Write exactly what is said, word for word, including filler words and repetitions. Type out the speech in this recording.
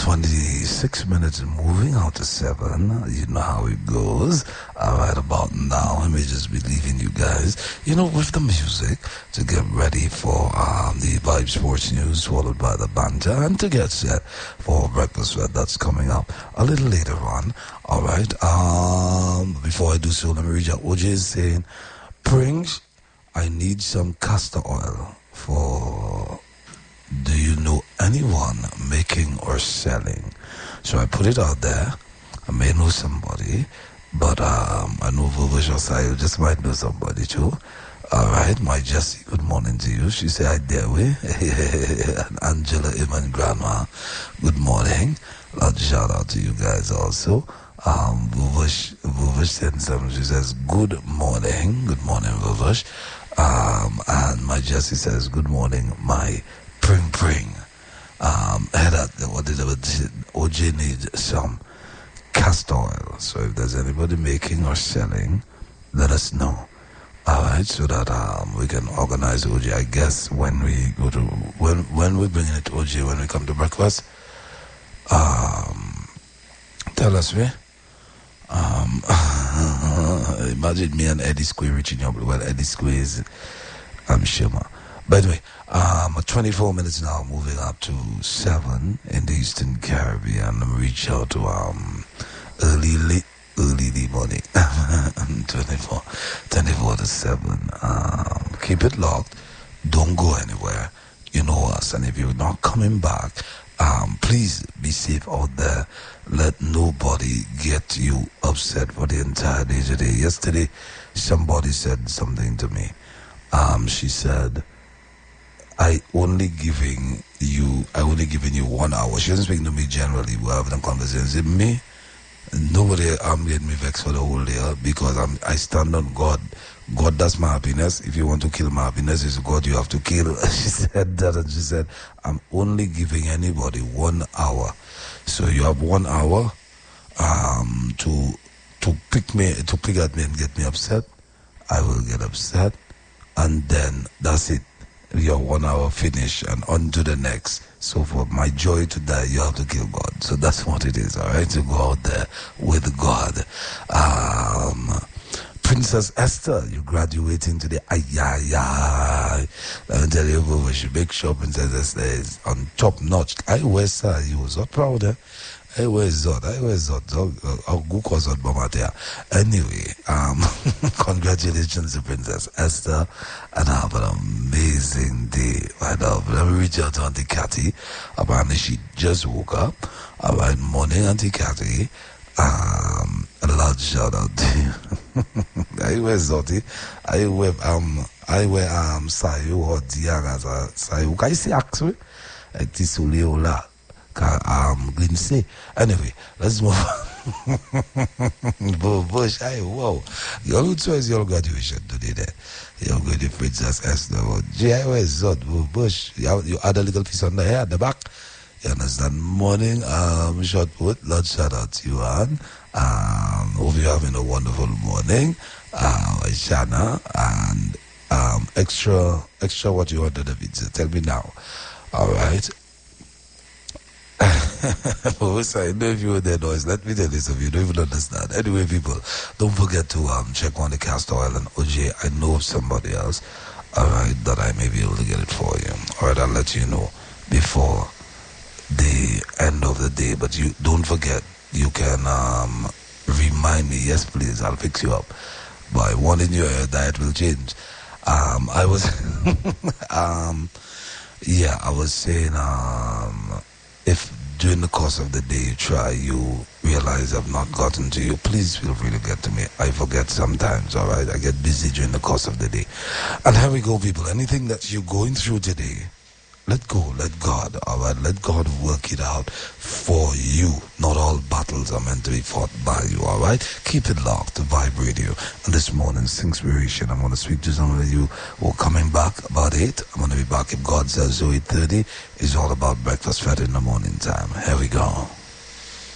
twenty-six minutes moving out to seven. You know how it goes. All right, about now, I may just be leaving you guys, you know, with the music to get ready for um, the Vibe Sports News, followed by the banter, and to get set for breakfast Red that's coming up a little later on. All right. Um, before I do so, let me reach out. O J is saying, Prince, I need some castor oil for... Do you know anyone making or selling? So I put it out there. I may know somebody, but um, I know Vovasha Sayo just might know somebody too. All right, my Jessie, good morning to you. She said, I dare we. And Angela, Iman, Grandma, good morning. Loud shout out to you guys also. Um, Vovash, Vovash sent some. She says, good morning. Good morning, Vovash. Um, and my Jessie says, good morning, my Pring Pring. Um, head out there. What did O J need? Some castor oil. So if there's anybody making or selling, let us know. All right, so that um, we can organize O J. I guess when we go to when when we bring it to O J, when we come to breakfast, um, tell us where. Um, imagine me and Eddie Square reaching your well. Eddie Square is, I'm sure. By the way, um, twenty-four minutes now, moving up to seven in the Eastern Caribbean. Let me reach out to um, early, late, early the morning, twenty-four, twenty-four to seven. Um, keep it locked. Don't go anywhere. You know us, and if you're not coming back, um, please be safe out there. Let nobody get you upset for the entire day today. Yesterday, somebody said something to me. Um, she said, I only giving you, I only giving you one hour. She wasn't speaking to me generally. We're having a conversation. It me, nobody um, getting me vexed for the whole day because I'm, I stand on God. God, that's my happiness. If you want to kill my happiness, it's God you have to kill. She said that, and she said, I'm only giving anybody one hour. So you have one hour um, to to pick me, to pick at me and get me upset. I will get upset, and then that's it. Your one hour finish and on to the next. So for my joy to die, you have to kill God. So that's what it is, all right? To go out there with God. Um, Princess Esther, you're graduating today. Ay, ay, ay. Let me tell you, we should make sure Princess Esther is on top notch. I was sir, you was not proud, eh? I was not, I was not. I'll go cause on Bomatea. Anyway, um, congratulations to Princess Esther and have an amazing day. Right now, let me reach out to Auntie Cathy. Apparently, she just woke up. All right, morning, Auntie Cathy. Um, a loud shout out to you. I wear Zoti. I wear, um, I wear, um, Sayu or Diana Sayu. Can you see actually? Like this Uliola. Um, didn't say. Anyway, let's move on. Bush, hey, whoa. Your good choice, your graduation today there. You're going to Princess Esther. J I was Zot, Bush. You, you add a little piece on the hair at the back. You understand? Morning, um, short put. Let's shout out to you, Anne. Um, hope you're having a wonderful morning. Uh, Shana, and um, extra, extra what you ordered, David. So tell me now. All right. I know if you were there noise, let me tell you something, you don't even understand. Anyway, people, don't forget to um check on the castor oil and O J. I know of somebody else, alright, that I may be able to get it for you. Alright, I'll let you know before the end of the day. But you don't forget, you can um remind me, yes please, I'll fix you up. By one in your diet will change. Um I was um yeah, I was saying um if during the course of the day you try, you realize I've not gotten to you, please feel free to get to me. I forget sometimes, all right? I get busy during the course of the day. And here we go, people. Anything that you're going through today, let go, let God, all right? Let God work it out for you. Not all battles are meant to be fought by you, all right? Keep it locked to Vibe Radio. And this morning's inspiration, I'm going to speak to some of you who are coming back about eight. I'm going to be back if God says so. eight thirty is all about breakfast fed in the morning time. Here we go.